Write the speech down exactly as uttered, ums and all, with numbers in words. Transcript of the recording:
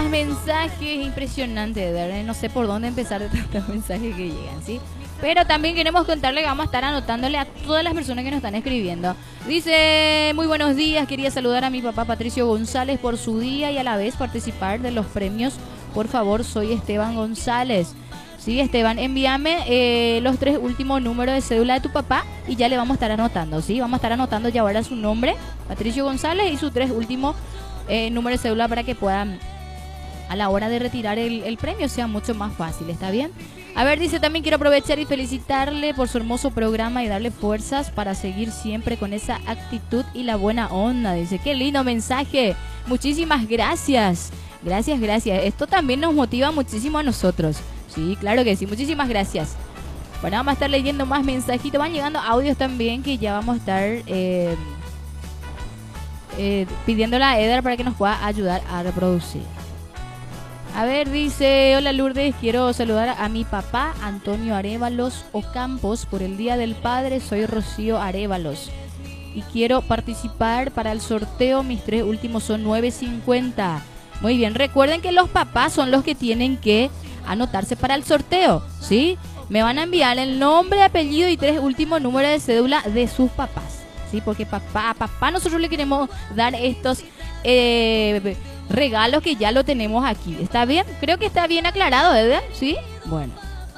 más mensajes. Impresionante, ¿verdad? No sé por dónde empezar de tantos mensajes que llegan, ¿sí? Pero también queremos contarle que vamos a estar anotándole a todas las personas que nos están escribiendo. Dice, muy buenos días, quería saludar a mi papá Patricio González por su día y a la vez participar de los premios. Por favor, soy Esteban González. Sí, Esteban, envíame eh, los tres últimos números de cédula de tu papá y ya le vamos a estar anotando, ¿sí? Vamos a estar anotando ya ahora su nombre, Patricio González, y sus tres últimos eh, números de cédula para que puedan, a la hora de retirar el, el premio, sea mucho más fácil, ¿está bien? A ver, dice, también quiero aprovechar y felicitarle por su hermoso programa y darle fuerzas para seguir siempre con esa actitud y la buena onda. Dice, qué lindo mensaje. Muchísimas gracias. Gracias, gracias. Esto también nos motiva muchísimo a nosotros. Sí, claro que sí. Muchísimas gracias. Bueno, vamos a estar leyendo más mensajitos. Van llegando audios también que ya vamos a estar eh, eh, pidiéndole a Eder para que nos pueda ayudar a reproducir. A ver, dice, hola Lourdes, quiero saludar a mi papá Antonio Arévalos Ocampos por el Día del Padre. Soy Rocío Arévalos y quiero participar para el sorteo. Mis tres últimos son nueve cincuenta. Muy bien, recuerden que los papás son los que tienen que anotarse para el sorteo, ¿sí? Me van a enviar el nombre, apellido y tres últimos números de cédula de sus papás, ¿sí? Porque papá, a papá nosotros le queremos dar estos eh, regalos que ya lo tenemos aquí. ¿Está bien? Creo que está bien aclarado, ¿verdad? ¿Sí? Bueno.